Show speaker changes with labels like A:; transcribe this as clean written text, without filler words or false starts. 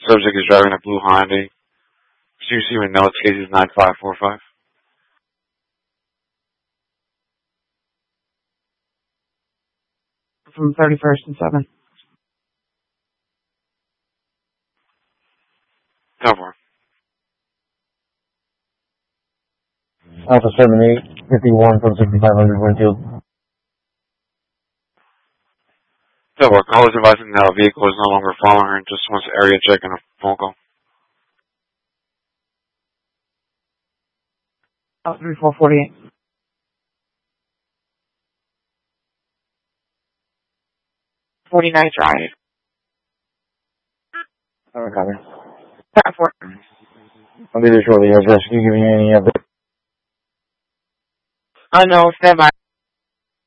A: Subject is driving a blue Hyundai. CC with notes, cases 9545.
B: From 31st and 7th.
A: Cover.
C: Alpha 7851 from 6500 Winfield.
A: Cover. Call is advising that a vehicle is no longer following her and just wants area check and a phone call.
B: 3448. $49 drive.
C: Alright, copy.
B: Path 4.
C: I'll be there shortly. Can you give me any update?
B: No, stand by.